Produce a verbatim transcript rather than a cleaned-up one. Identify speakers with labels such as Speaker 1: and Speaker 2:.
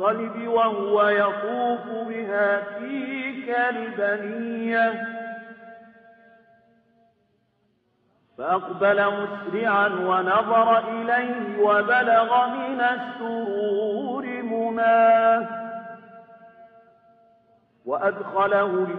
Speaker 1: الصلب وهو يطوف بها تلك البنية فأقبل مسرعا ونظر إليه وبلغ من السرور مناه وأدخله